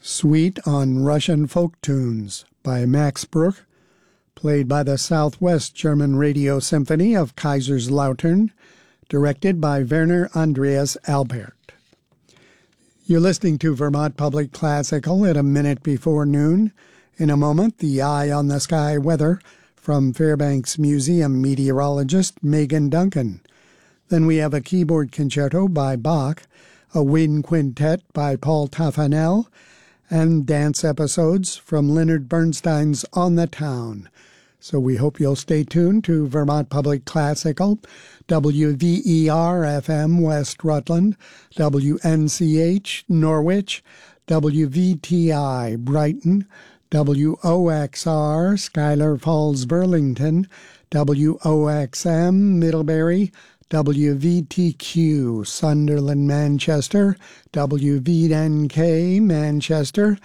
Suite on Russian Folk Tunes by Max Bruch, played by the Southwest German Radio Symphony of Kaiserslautern, directed by Werner Andreas Albert. You're listening to Vermont Public Classical at a minute before noon. In a moment, the Eye on the Sky weather from Fairbanks Museum meteorologist Megan Duncan. Then we have a keyboard concerto by Bach, a wind quintet by Paul Taffanel, and dance episodes from Leonard Bernstein's On the Town. So we hope you'll stay tuned to Vermont Public Classical, WVER-FM West Rutland, WNCH Norwich, WVTI Brighton, WOXR Schuyler Falls Burlington, WOXM Middlebury, WVTQ Sunderland Manchester, WVNK Manchester,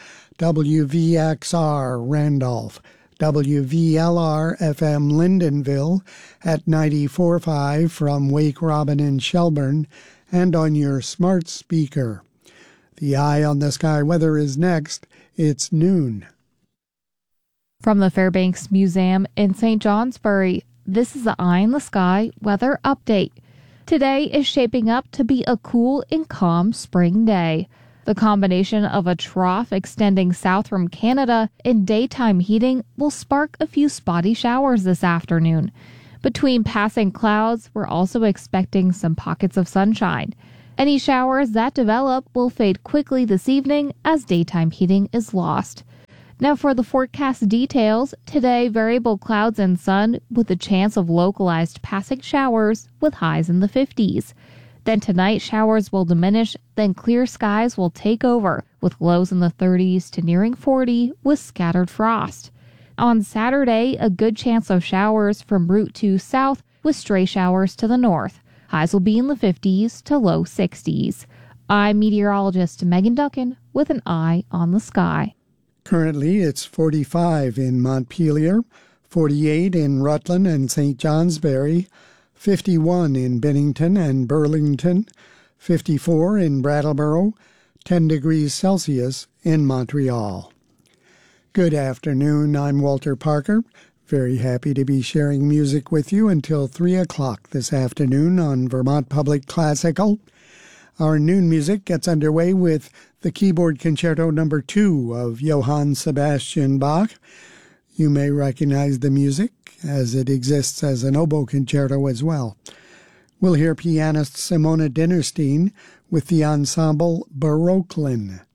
WVXR Randolph, WVLR FM Lyndonville at 94.5 from Wake Robin in Shelburne and on your smart speaker. The Eye on the Sky weather is next. It's noon. From the Fairbanks Museum in St. Johnsbury, this is the Eye in the Sky weather update. Today is shaping up to be a cool and calm spring day. The combination of a trough extending south from Canada and daytime heating will spark a few spotty showers this afternoon. Between passing clouds, we're also expecting some pockets of sunshine. Any showers that develop will fade quickly this evening as daytime heating is lost. Now for the forecast details, today variable clouds and sun with a chance of localized passing showers with highs in the 50s. Then tonight showers will diminish, then clear skies will take over with lows in the 30s to nearing 40 with scattered frost. On Saturday, a good chance of showers from Route 2 south with stray showers to the north. Highs will be in the 50s to low 60s. I'm meteorologist Megan Duncan with an Eye on the Sky. Currently, it's 45 in Montpelier, 48 in Rutland and St. Johnsbury, 51 in Bennington and Burlington, 54 in Brattleboro, 10 degrees Celsius in Montreal. Good afternoon, I'm Walter Parker. Very happy to be sharing music with you until 3 o'clock this afternoon on Vermont Public Classical. Our noon music gets underway with the Keyboard Concerto No. 2 of Johann Sebastian Bach. You may recognize the music as it exists as an oboe concerto as well. We'll hear pianist Simona Dinnerstein with the ensemble Baroquelin.